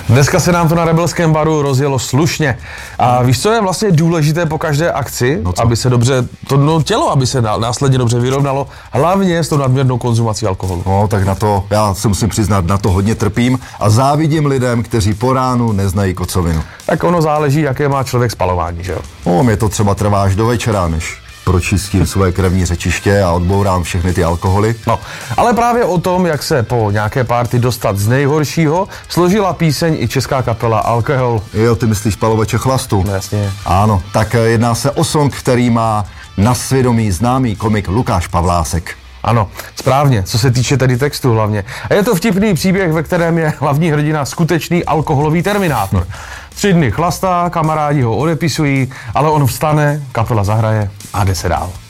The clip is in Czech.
Dneska se nám to na Rebelském baru rozjelo slušně. A víš, co je vlastně důležité po každé akci? No aby se dobře, tělo, aby se následně dobře vyrovnalo, hlavně s tou nadměrnou konzumací alkoholu. No, tak na to, já se musím přiznat, na to hodně trpím a závidím lidem, kteří po ránu neznají kocovinu. Tak ono záleží, jaké má člověk spalování, že jo? No, mě to třeba trvá až do večera, než pročistím svoje krevní řečiště a odbourám všechny ty alkoholy. No, ale právě o tom, jak se po nějaké party dostat z nejhoršího, složila píseň i česká kapela Alkohol. Jo, ty myslíš Paloveče chlastu? No, jasně. Ano, tak jedná se o song, který má na svědomí známý komik Lukáš Pavlásek. Ano, správně, co se týče tedy textu hlavně. A je to vtipný příběh, ve kterém je hlavní hrdina skutečný alkoholový terminátor. 3 dny chlastá, kamarádi ho odepisují, ale on vstane, kapela zahraje a jde se dál.